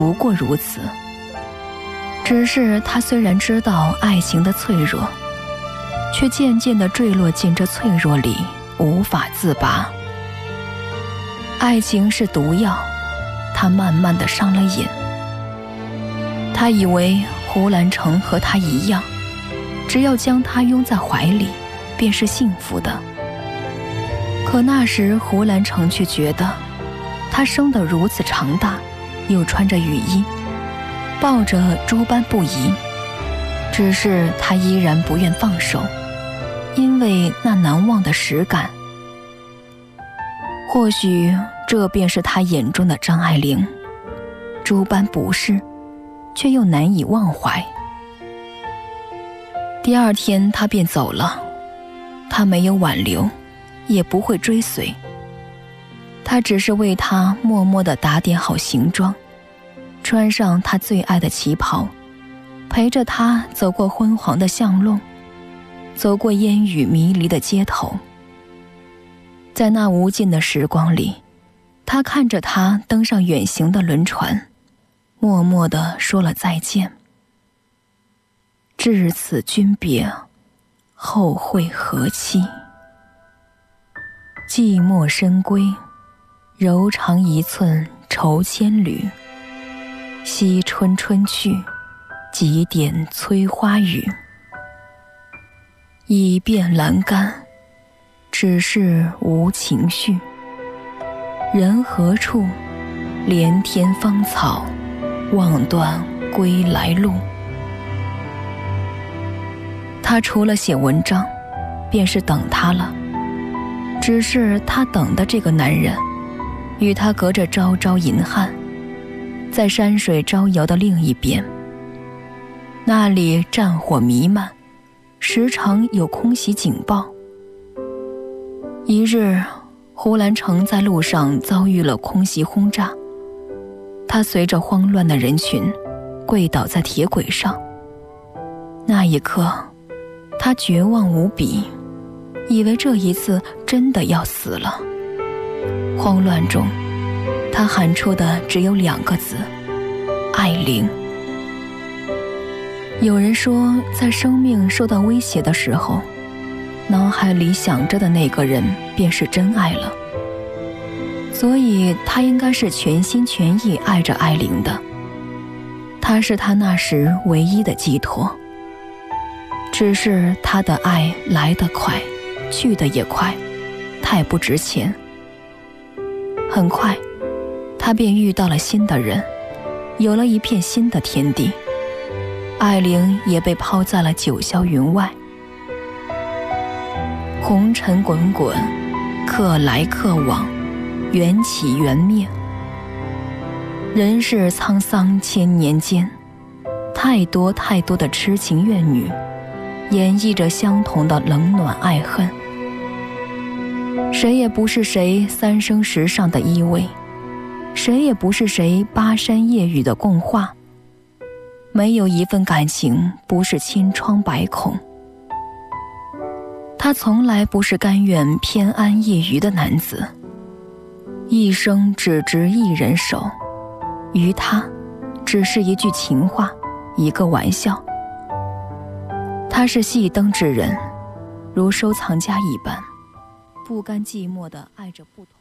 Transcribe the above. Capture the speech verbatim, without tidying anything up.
不过如此。只是他虽然知道爱情的脆弱，却渐渐地坠落进这脆弱里，无法自拔。爱情是毒药，他慢慢地上了瘾。他以为胡兰成和他一样，只要将他拥在怀里，便是幸福的。可那时胡兰成却觉得，他生得如此长大，又穿着雨衣，抱着诸般不宜，只是他依然不愿放手，因为那难忘的实感。或许这便是他眼中的张爱玲，诸般不适，却又难以忘怀。第二天他便走了，他没有挽留，也不会追随，他只是为他默默地打点好行装，穿上他最爱的旗袍，陪着他走过昏黄的巷弄，走过烟雨迷离的街头。在那无尽的时光里，他看着他登上远行的轮船，默默地说了再见。至此君别，后会何期？寂寞深闺，柔肠一寸愁千缕。惜春春去，几点催花雨。已变阑干，只是无情绪。人何处？连天芳草，望断归来路。他除了写文章，便是等他了。只是他等的这个男人，与他隔着朝朝银汉，在山水招摇的另一边。那里战火弥漫，时常有空袭警报。一日，胡兰成在路上遭遇了空袭轰炸，他随着慌乱的人群跪倒在铁轨上。那一刻，他绝望无比，以为这一次真的要死了。慌乱中，他喊出的只有两个字：爱玲。有人说，在生命受到威胁的时候，脑海里想着的那个人便是真爱了。所以他应该是全心全意爱着爱玲的，他是他那时唯一的寄托。只是他的爱来得快，去得也快，太不值钱。很快，他便遇到了新的人，有了一片新的天地。爱玲也被抛在了九霄云外。红尘滚滚，客来客往，缘起缘灭。人世沧桑千年间，太多太多的痴情怨女，演绎着相同的冷暖爱恨。谁也不是谁三生石上的依偎，谁也不是谁巴山夜雨的共话。没有一份感情不是千疮百孔。他从来不是甘愿偏安业余的男子，一生只执一人手，于他只是一句情话，一个玩笑。他是熄灯之人，如收藏家一般，不甘寂寞地爱着不同。